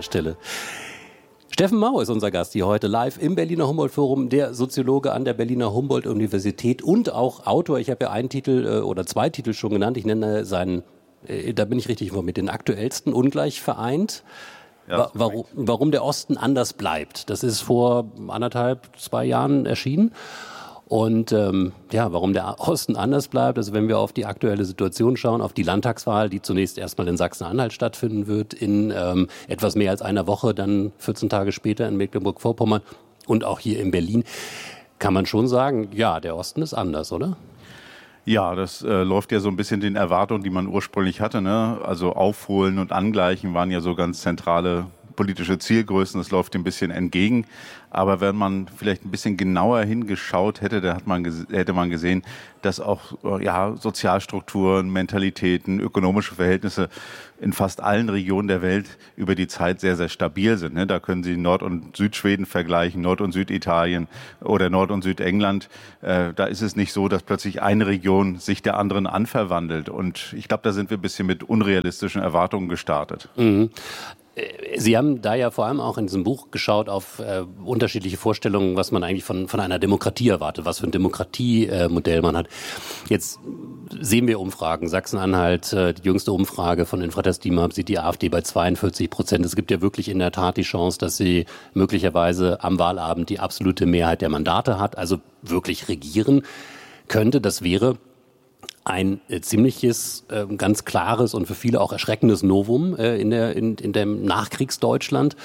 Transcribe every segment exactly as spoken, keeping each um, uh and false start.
Stelle. Steffen Mau ist unser Gast hier heute live im Berliner Humboldt-Forum, der Soziologe an der Berliner Humboldt-Universität und auch Autor. Ich habe ja einen Titel äh, oder zwei Titel schon genannt. Ich nenne seinen, äh, da bin ich richtig informiert, den aktuellsten Ungleich vereint. Ja, Wa- warum, warum der Osten anders bleibt. Das ist vor anderthalb, zwei Jahren erschienen. Und ähm, ja, warum der Osten anders bleibt, also wenn wir auf die aktuelle Situation schauen, auf die Landtagswahl, die zunächst erstmal in Sachsen-Anhalt stattfinden wird, in ähm, etwas mehr als einer Woche, dann vierzehn Tage später in Mecklenburg-Vorpommern und auch hier in Berlin, kann man schon sagen, ja, der Osten ist anders, oder? Ja, das äh, läuft ja so ein bisschen den Erwartungen, die man ursprünglich hatte, ne? Also Aufholen und Angleichen waren ja so ganz zentrale politische Zielgrößen, das läuft ein bisschen entgegen. Aber wenn man vielleicht ein bisschen genauer hingeschaut hätte, da hat man ges- hätte man gesehen, dass auch ja, Sozialstrukturen, Mentalitäten, ökonomische Verhältnisse in fast allen Regionen der Welt über die Zeit sehr, sehr stabil sind. Ne? Da können Sie Nord- und Südschweden vergleichen, Nord- und Süditalien oder Nord- und Südengland. Äh, da ist es nicht so, dass plötzlich eine Region sich der anderen anverwandelt. Und ich glaube, da sind wir ein bisschen mit unrealistischen Erwartungen gestartet. Mhm. Sie haben da ja vor allem auch in diesem Buch geschaut auf äh, unterschiedliche Vorstellungen, was man eigentlich von, von einer Demokratie erwartet, was für ein Demokratiemodell äh, man hat. Jetzt sehen wir Umfragen. Sachsen-Anhalt, äh, die jüngste Umfrage von Infratest DIMAP sieht die AfD bei zweiundvierzig Prozent. Es gibt ja wirklich in der Tat die Chance, dass sie möglicherweise am Wahlabend die absolute Mehrheit der Mandate hat, also wirklich regieren könnte. Das wäre ein äh, ziemliches, äh, ganz klares und für viele auch erschreckendes Novum äh, in der in, in dem Nachkriegsdeutschland.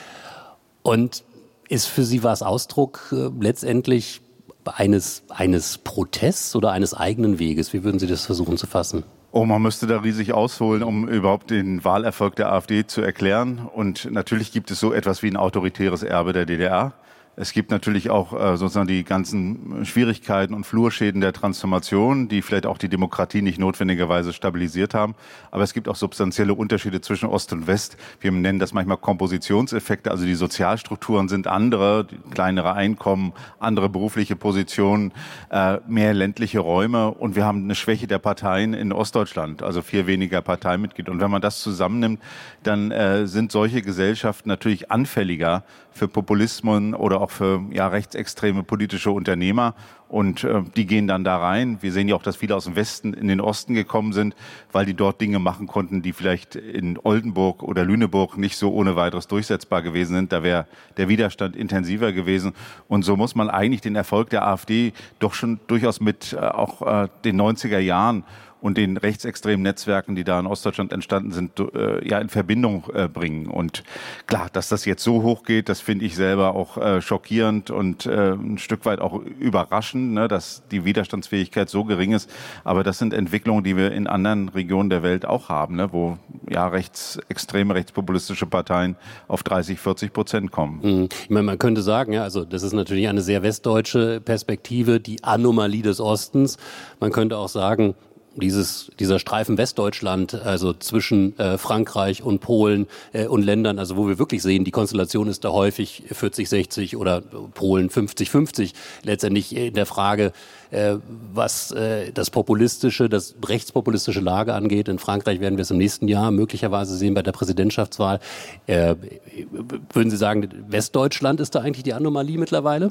Und ist für Sie was Ausdruck äh, letztendlich eines eines Protests oder eines eigenen Weges? Wie würden Sie das versuchen zu fassen? Oh, man müsste da riesig ausholen, um überhaupt den Wahlerfolg der AfD zu erklären. Und natürlich gibt es so etwas wie ein autoritäres Erbe der D D R. Es gibt natürlich auch äh, sozusagen die ganzen Schwierigkeiten und Flurschäden der Transformation, die vielleicht auch die Demokratie nicht notwendigerweise stabilisiert haben. Aber es gibt auch substanzielle Unterschiede zwischen Ost und West. Wir nennen das manchmal Kompositionseffekte. Also die Sozialstrukturen sind andere, kleinere Einkommen, andere berufliche Positionen, äh, mehr ländliche Räume. Und wir haben eine Schwäche der Parteien in Ostdeutschland, also viel weniger Parteimitglieder. Und wenn man das zusammennimmt, dann äh, sind solche Gesellschaften natürlich anfälliger für Populismen oder auch für ja, rechtsextreme politische Unternehmer. Und äh, die gehen dann da rein. Wir sehen ja auch, dass viele aus dem Westen in den Osten gekommen sind, weil die dort Dinge machen konnten, die vielleicht in Oldenburg oder Lüneburg nicht so ohne weiteres durchsetzbar gewesen sind. Da wäre der Widerstand intensiver gewesen. Und so muss man eigentlich den Erfolg der AfD doch schon durchaus mit äh, auch äh, den neunziger Jahren und den rechtsextremen Netzwerken, die da in Ostdeutschland entstanden sind, äh, ja in Verbindung äh, bringen. Und klar, dass das jetzt so hoch geht, das finde ich selber auch äh, schockierend und äh, ein Stück weit auch überraschend, ne, dass die Widerstandsfähigkeit so gering ist. Aber das sind Entwicklungen, die wir in anderen Regionen der Welt auch haben, ne, wo ja rechtsextreme, rechtspopulistische Parteien auf dreißig, vierzig Prozent kommen. Mhm. Ich meine, man könnte sagen, ja, also das ist natürlich eine sehr westdeutsche Perspektive, die Anomalie des Ostens. Man könnte auch sagen, Dieses, dieser Streifen Westdeutschland, also zwischen äh, Frankreich und Polen äh, und Ländern, also wo wir wirklich sehen, die Konstellation ist da häufig vierzig sechzig oder Polen fünfzig fünfzig. Letztendlich in der Frage, äh, was äh, das populistische, das rechtspopulistische Lager angeht. In Frankreich werden wir es im nächsten Jahr möglicherweise sehen bei der Präsidentschaftswahl. Äh, würden Sie sagen, Westdeutschland ist da eigentlich die Anomalie mittlerweile?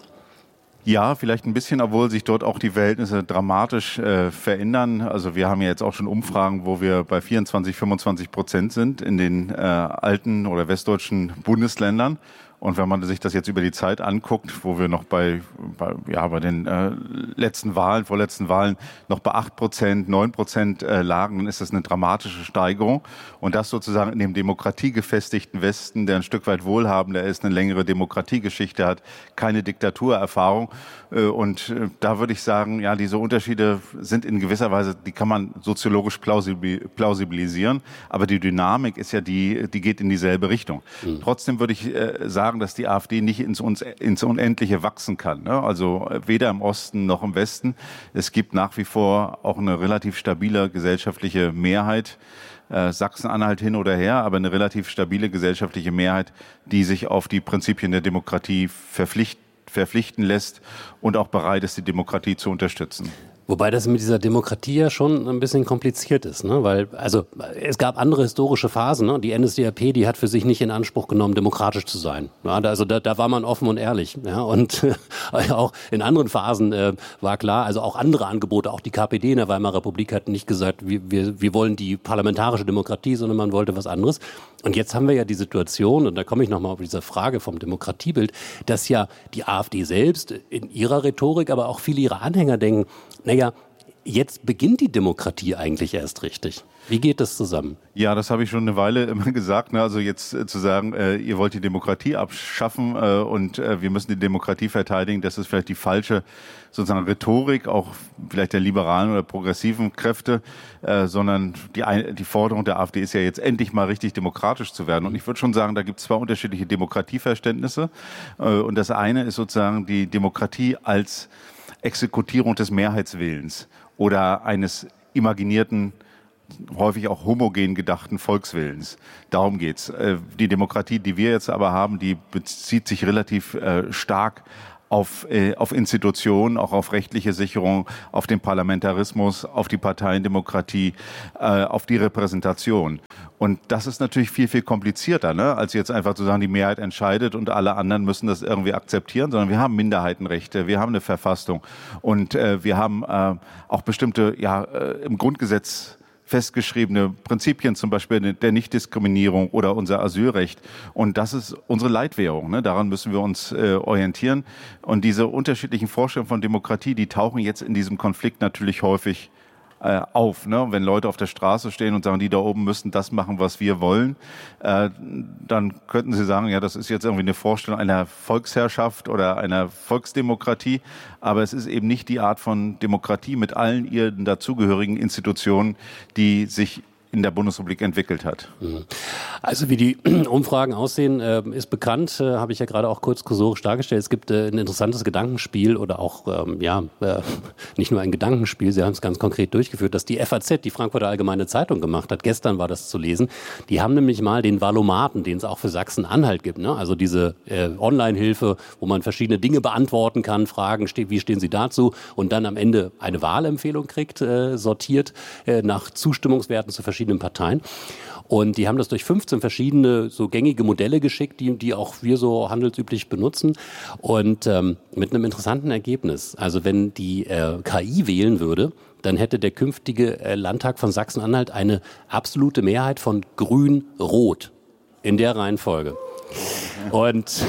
Ja, vielleicht ein bisschen, obwohl sich dort auch die Verhältnisse dramatisch äh, verändern. Also wir haben ja jetzt auch schon Umfragen, wo wir bei vierundzwanzig, fünfundzwanzig Prozent sind in den äh, alten oder westdeutschen Bundesländern. Und wenn man sich das jetzt über die Zeit anguckt, wo wir noch bei, bei, ja, bei den äh, letzten Wahlen, vorletzten Wahlen noch bei acht Prozent, neun Prozent äh, lagen, dann ist das eine dramatische Steigerung. Und das sozusagen in dem demokratiegefestigten Westen, der ein Stück weit wohlhabender ist, eine längere Demokratiegeschichte hat, keine Diktaturerfahrung. Äh, und äh, da würde ich sagen, ja, diese Unterschiede sind in gewisser Weise, die kann man soziologisch plausibil, plausibilisieren. Aber die Dynamik ist ja die, die geht in dieselbe Richtung. Mhm. Trotzdem würde ich äh, sagen, dass die AfD nicht ins, ins Unendliche wachsen kann. Ne? Also weder im Osten noch im Westen. Es gibt nach wie vor auch eine relativ stabile gesellschaftliche Mehrheit, äh, Sachsen-Anhalt hin oder her, aber eine relativ stabile gesellschaftliche Mehrheit, die sich auf die Prinzipien der Demokratie verpflicht, verpflichten lässt und auch bereit ist, die Demokratie zu unterstützen. Wobei das mit dieser Demokratie ja schon ein bisschen kompliziert ist, ne? Weil, also es gab andere historische Phasen, ne? Die N S D A P, die hat für sich nicht in Anspruch genommen, demokratisch zu sein. Ja, also da, da war man offen und ehrlich. Ja? Und äh, auch in anderen Phasen äh, war klar, also auch andere Angebote, auch die K P D in der Weimarer Republik hat nicht gesagt, wir, wir, wir wollen die parlamentarische Demokratie, sondern man wollte was anderes. Und jetzt haben wir ja die Situation, und da komme ich nochmal auf diese Frage vom Demokratiebild, dass ja die AfD selbst in ihrer Rhetorik, aber auch viele ihrer Anhänger denken, naja, jetzt beginnt die Demokratie eigentlich erst richtig. Wie geht das zusammen? Ja, das habe ich schon eine Weile immer gesagt. Ne? Also jetzt äh, zu sagen, äh, ihr wollt die Demokratie abschaffen äh, und äh, wir müssen die Demokratie verteidigen, das ist vielleicht die falsche sozusagen Rhetorik, auch vielleicht der liberalen oder progressiven Kräfte, äh, sondern die, die Forderung der AfD ist ja jetzt endlich mal richtig demokratisch zu werden. Und ich würde schon sagen, da gibt es zwei unterschiedliche Demokratieverständnisse. Äh, und das eine ist sozusagen die Demokratie als Exekutierung des Mehrheitswillens oder eines imaginierten, häufig auch homogen gedachten Volkswillens. Darum geht's. Die Demokratie, die wir jetzt aber haben, die bezieht sich relativ äh, stark auf, äh, auf Institutionen, auch auf rechtliche Sicherung, auf den Parlamentarismus, auf die Parteiendemokratie, äh, auf die Repräsentation. Und das ist natürlich viel, viel komplizierter, ne, als jetzt einfach zu sagen, die Mehrheit entscheidet und alle anderen müssen das irgendwie akzeptieren, sondern wir haben Minderheitenrechte, wir haben eine Verfassung und äh, wir haben äh, auch bestimmte, ja, äh, im Grundgesetz festgeschriebene Prinzipien, zum Beispiel der Nichtdiskriminierung oder unser Asylrecht. Und das ist unsere Leitwährung. Ne? Daran müssen wir uns äh, orientieren. Und diese unterschiedlichen Vorstellungen von Demokratie, die tauchen jetzt in diesem Konflikt natürlich häufig äh, auf. Ne? Wenn Leute auf der Straße stehen und sagen, die da oben müssen das machen, was wir wollen, äh, dann könnten sie sagen, ja, das ist jetzt irgendwie eine Vorstellung einer Volksherrschaft oder einer Volksdemokratie. Aber es ist eben nicht die Art von Demokratie mit allen ihren dazugehörigen Institutionen, die sich in der Bundesrepublik entwickelt hat. Also wie die Umfragen aussehen, äh, ist bekannt, äh, habe ich ja gerade auch kurz kursorisch dargestellt. Es gibt äh, ein interessantes Gedankenspiel oder auch, ähm, ja, äh, nicht nur ein Gedankenspiel, Sie haben es ganz konkret durchgeführt, dass die F A Z, die Frankfurter Allgemeine Zeitung, gemacht hat. Gestern war das zu lesen. Die haben nämlich mal den Valomaten, den es auch für Sachsen-Anhalt gibt, ne? Also diese äh, Online-Hilfe, wo man verschiedene Dinge beantworten kann, Fragen, ste- wie stehen Sie dazu, und dann am Ende eine Wahlempfehlung kriegt, äh, sortiert äh, nach Zustimmungswerten zu verschiedenen Parteien. Und die haben das durch fünfzehn verschiedene so gängige Modelle geschickt, die, die auch wir so handelsüblich benutzen. Und ähm, mit einem interessanten Ergebnis. Also wenn die äh, K I wählen würde, dann hätte der künftige äh, Landtag von Sachsen-Anhalt eine absolute Mehrheit von Grün-Rot in der Reihenfolge. Und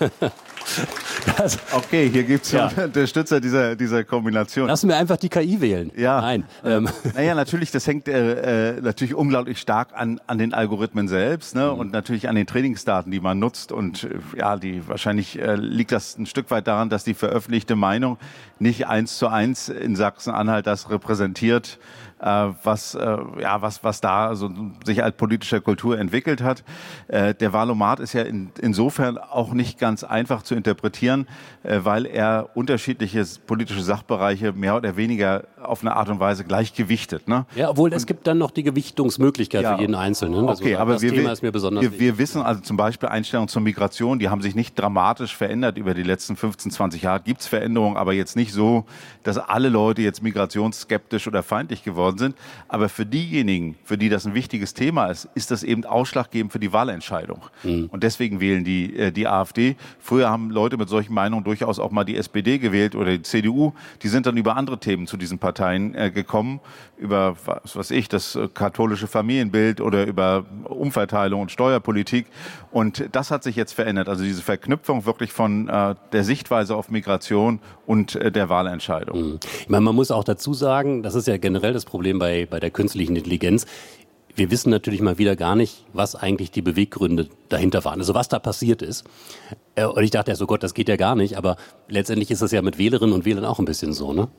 das, okay, hier gibt es ja Unterstützer dieser, dieser Kombination. Lassen wir einfach die K I wählen. Ja. Nein. Ähm. Naja, natürlich, das hängt äh, natürlich unglaublich stark an, an den Algorithmen selbst, ne? Mhm. Und natürlich an den Trainingsdaten, die man nutzt. Und äh, ja, die wahrscheinlich äh, liegt das ein Stück weit daran, dass die veröffentlichte Meinung nicht eins zu eins in Sachsen-Anhalt das repräsentiert, äh, was, äh, ja, was, was da also sich als politische Kultur entwickelt hat. Äh, der Wahlomat ist ja in, insofern auch nicht ganz einfach zu interpretieren, äh, weil er unterschiedliche politische Sachbereiche mehr oder weniger auf eine Art und Weise gleichgewichtet. Ne? Ja, obwohl und, es gibt dann noch die Gewichtungsmöglichkeit ja, für jeden Einzelnen. Also okay, aber das wir, Thema ist mir besonders wir, wir wissen also zum Beispiel Einstellungen zur Migration, die haben sich nicht dramatisch verändert über die letzten fünfzehn, zwanzig Jahre. Gibt es Veränderungen, aber jetzt nicht so, dass alle Leute jetzt migrationsskeptisch oder feindlich geworden sind. Aber für diejenigen, für die das ein wichtiges Thema ist, ist das eben ausschlaggebend für die Wahlentscheidung. Mhm. Und deswegen wählen die, äh, die AfD. Früher haben Leute mit solchen Meinungen durchaus auch mal die S P D gewählt oder die C D U. Die sind dann über andere Themen zu diesen Parteien äh, gekommen, über, was weiß ich, das äh, katholische Familienbild oder über Umverteilung und Steuerpolitik. Und das hat sich jetzt verändert. Also diese Verknüpfung wirklich von äh, der Sichtweise auf Migration und äh, der Wahlentscheidung. Mhm. Ich meine, man muss auch dazu sagen, das ist ja generell das Problem bei, bei der künstlichen Intelligenz. Wir wissen natürlich mal wieder gar nicht, was eigentlich die Beweggründe dahinter waren, also was da passiert ist. Und ich dachte ja so, Gott, das geht ja gar nicht, aber letztendlich ist das ja mit Wählerinnen und Wählern auch ein bisschen so, ne?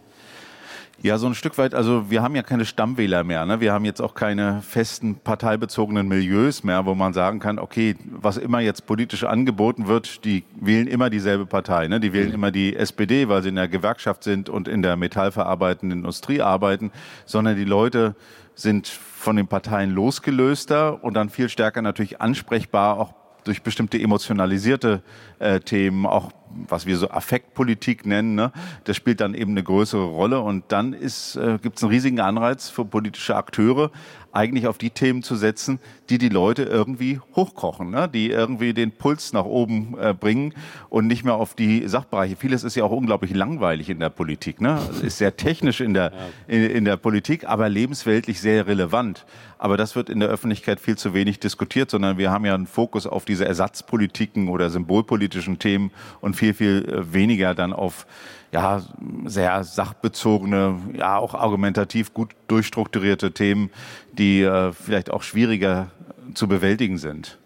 Ja, so ein Stück weit, also wir haben ja keine Stammwähler mehr, ne? Wir haben jetzt auch keine festen parteibezogenen Milieus mehr, wo man sagen kann, okay, was immer jetzt politisch angeboten wird, die wählen immer dieselbe Partei, ne? Die wählen mhm. immer die S P D, weil sie in der Gewerkschaft sind und in der metallverarbeitenden Industrie arbeiten, sondern die Leute sind von den Parteien losgelöster und dann viel stärker natürlich ansprechbar, auch durch bestimmte emotionalisierte äh, Themen, auch was wir so Affektpolitik nennen, ne? Das spielt dann eben eine größere Rolle. Und dann ist, äh, gibt es einen riesigen Anreiz für politische Akteure, eigentlich auf die Themen zu setzen, die die Leute irgendwie hochkochen, ne? Die irgendwie den Puls nach oben äh, bringen und nicht mehr auf die Sachbereiche. Vieles ist ja auch unglaublich langweilig in der Politik, ne? Ist sehr technisch in der, in, in der Politik, aber lebensweltlich sehr relevant. Aber das wird in der Öffentlichkeit viel zu wenig diskutiert, sondern wir haben ja einen Fokus auf diese Ersatzpolitiken oder symbolpolitischen Themen und viel, viel weniger dann auf ja, sehr sachbezogene, ja auch argumentativ gut durchstrukturierte Themen, die äh, vielleicht auch schwieriger zu bewältigen sind.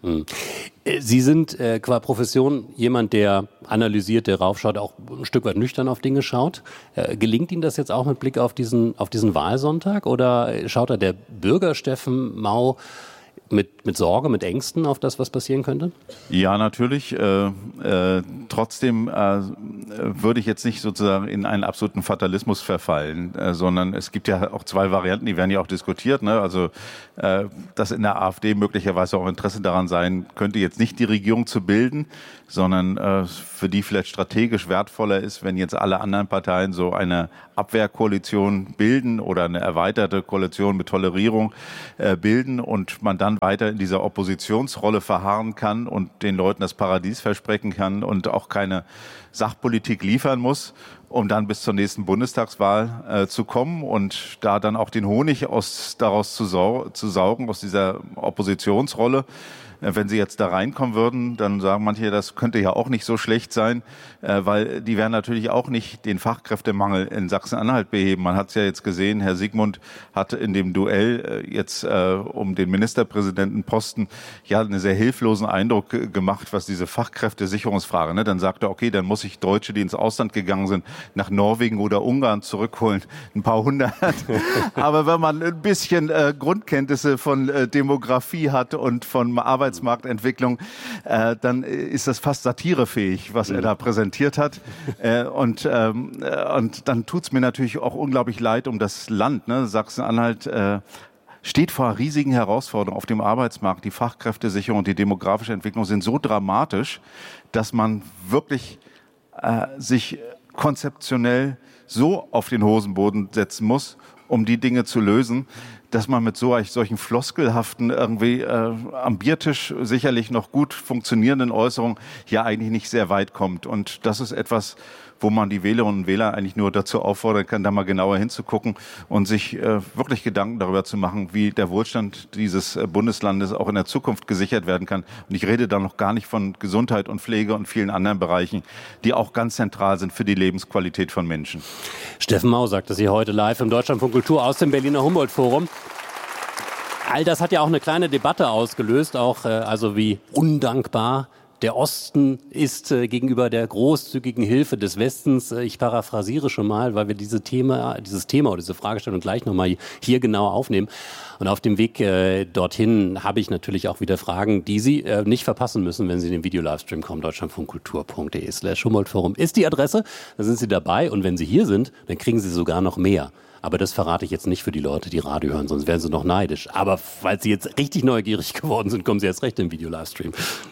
Sie sind äh, qua Profession jemand, der analysiert, der raufschaut, auch ein Stück weit nüchtern auf Dinge schaut. Äh, gelingt Ihnen das jetzt auch mit Blick auf diesen, auf diesen Wahlsonntag oder schaut da der Bürger Steffen Mau mit, mit Sorge, mit Ängsten auf das, was passieren könnte? Ja, natürlich. Äh, äh, trotzdem äh, würde ich jetzt nicht sozusagen in einen absoluten Fatalismus verfallen, äh, sondern es gibt ja auch zwei Varianten, die werden ja auch diskutiert. Ne? Also, äh, dass in der AfD möglicherweise auch Interesse daran sein könnte, jetzt nicht die Regierung zu bilden, sondern äh, für die vielleicht strategisch wertvoller ist, wenn jetzt alle anderen Parteien so eine Abwehrkoalition bilden oder eine erweiterte Koalition mit Tolerierung äh, bilden und man dann weiter in dieser Oppositionsrolle verharren kann und den Leuten das Paradies versprechen kann und auch keine Sachpolitik liefern muss, um dann bis zur nächsten Bundestagswahl äh, zu kommen und da dann auch den Honig aus, daraus zu, sau- zu saugen, aus dieser Oppositionsrolle. Wenn Sie jetzt da reinkommen würden, dann sagen manche, das könnte ja auch nicht so schlecht sein, äh, weil die werden natürlich auch nicht den Fachkräftemangel in Sachsen-Anhalt beheben. Man hat es ja jetzt gesehen, Herr Sigmund hat in dem Duell äh, jetzt äh, um den Ministerpräsidentenposten ja einen sehr hilflosen Eindruck g- gemacht, was diese Fachkräftesicherungsfrage, ne? Dann sagt er, okay, dann muss ich Deutsche, die ins Ausland gegangen sind, nach Norwegen oder Ungarn zurückholen, ein paar hundert. Aber wenn man ein bisschen äh, Grundkenntnisse von äh, Demografie hat und von Arbeit Arbeitsmarktentwicklung, äh, dann ist das fast satirefähig, was er da präsentiert hat. Äh, und, ähm, und dann tut's mir natürlich auch unglaublich leid um das Land. Ne? Sachsen-Anhalt äh, steht vor riesigen Herausforderungen auf dem Arbeitsmarkt. Die Fachkräftesicherung und die demografische Entwicklung sind so dramatisch, dass man wirklich äh, sich konzeptionell so auf den Hosenboden setzen muss, um die Dinge zu lösen, dass man mit so solchen floskelhaften, irgendwie äh, am Biertisch sicherlich noch gut funktionierenden Äußerungen hier eigentlich nicht sehr weit kommt. Und das ist etwas, wo man die Wählerinnen und Wähler eigentlich nur dazu auffordern kann, da mal genauer hinzugucken und sich äh, wirklich Gedanken darüber zu machen, wie der Wohlstand dieses äh, Bundeslandes auch in der Zukunft gesichert werden kann. Und ich rede da noch gar nicht von Gesundheit und Pflege und vielen anderen Bereichen, die auch ganz zentral sind für die Lebensqualität von Menschen. Steffen Mau sagte sie heute live im Deutschlandfunk Kultur aus dem Berliner Humboldt-Forum. All das hat ja auch eine kleine Debatte ausgelöst, auch äh, also wie undankbar der Osten ist äh, gegenüber der großzügigen Hilfe des Westens. Äh, ich paraphrasiere schon mal, weil wir diese Thema, dieses Thema oder diese Fragestellung gleich nochmal hier genauer aufnehmen. Und auf dem Weg äh, dorthin habe ich natürlich auch wieder Fragen, die Sie äh, nicht verpassen müssen, wenn Sie in den Video-Livestream kommen. deutschlandfunkkultur.de slash Humboldt-Forum ist die Adresse. Da sind Sie dabei. Und wenn Sie hier sind, dann kriegen Sie sogar noch mehr. Aber das verrate ich jetzt nicht für die Leute, die Radio hören, sonst wären sie noch neidisch. Aber falls Sie jetzt richtig neugierig geworden sind, kommen Sie jetzt recht im Video-Livestream.